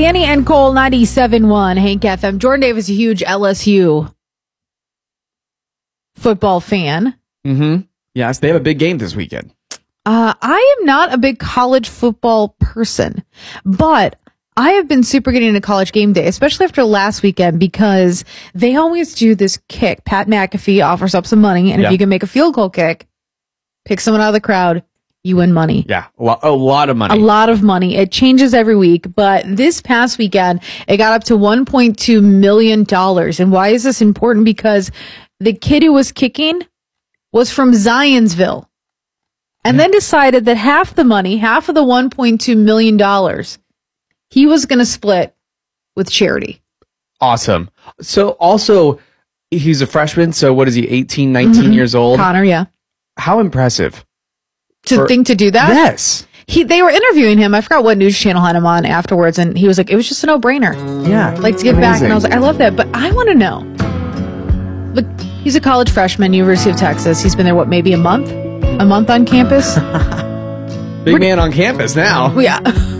Danny and Cole, 97.1 Hank FM. Jordan Davis is a huge LSU football fan. Mm-hmm. Yes, they have a big game this weekend. I am not a big college football person, but I have been super getting into college game day, especially after last weekend, because they always do this kick. Pat McAfee offers up some money, and if you can make a field goal kick, pick someone out of the crowd, you win money. Yeah, a lot of money. A lot of money. It changes every week, but this past weekend, it got up to $1.2 million. And why is this important? Because the kid who was kicking was from Zionsville, and then decided that half the money, half of the $1.2 million, he was going to split with charity. Awesome. So also, he's a freshman. So what is he, 18, 19 years old? Connor, yeah. How impressive. To do that? Yes. They were interviewing him. I forgot what news channel had him on afterwards. And he was like, it was just a no-brainer. Yeah. Like to give back. And I was like, I love that. But I want to know. But he's a college freshman, University of Texas. He's been there, maybe a month? A month on campus? Big man on campus now. Yeah.